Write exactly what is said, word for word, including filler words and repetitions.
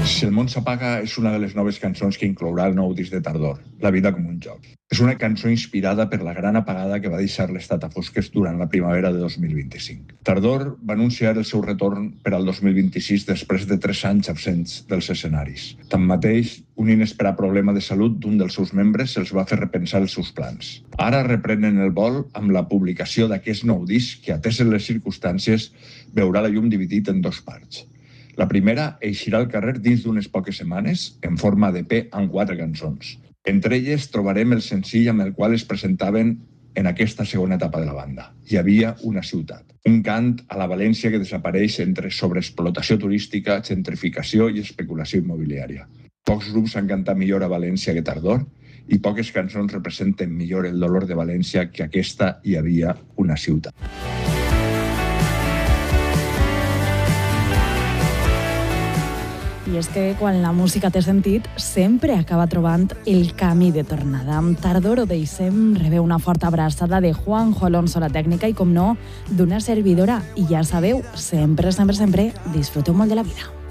Si el món s'apaga és una de les noves cançons que inclourà el nou disc de Tardor, La vida com un joc. És una cançó inspirada per la gran apagada que va deixar l'estat a fosques durant la primavera de dos mil vint-i-cinc. Tardor va anunciar el seu retorn per al dos mil vint-i-sis després de tres anys absents dels escenaris. Tanmateix, un inesperat problema de salut d'un dels seus membres els va fer repensar els seus plans. Ara reprenen el vol amb la publicació d'aquest nou disc que, ateses les circumstàncies, veurà la llum dividit en dos parts. La primera eixirà al carrer dins d'unes poques setmanes, en forma d'E Pe amb quatre cançons. Entre elles trobarem el senzill amb el qual es presentaven en aquesta segona etapa de la banda. Hi havia una ciutat. Un cant a la València que desapareix entre sobreexplotació turística, gentrificació i especulació immobiliària. Pocs grups han cantat millor a València que Tardor i poques cançons representen millor el dolor de València que aquesta Hi havia una ciutat. I és que quan la música té sentit, sempre acaba trobant el camí de tornada. Amb Tardor ho deixem, rebé una forta abraçada de Juanjo Alonso, la tècnica, i com no, d'una servidora. I ja sabeu, sempre, sempre, sempre, disfruteu molt de la vida.